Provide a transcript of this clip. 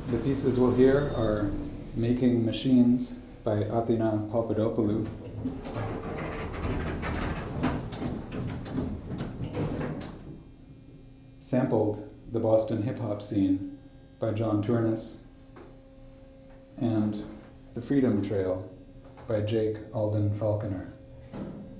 The pieces we'll hear are Making Machines by Athina Papadopoulou, Sampled the Boston Hip-Hop Scene by John Turnus, and The Freedom Trail by Jake Alden Falconer.